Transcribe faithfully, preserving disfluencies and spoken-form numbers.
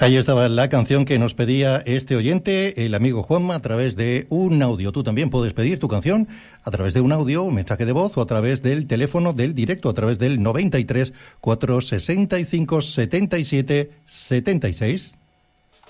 Ahí estaba la canción que nos pedía este oyente, el amigo Juanma, a través de un audio. Tú también puedes pedir tu canción a través de un audio, un mensaje de voz o a través del teléfono del directo, a través del noventa y tres, cuatrocientos sesenta y cinco, setenta y siete, setenta y seis.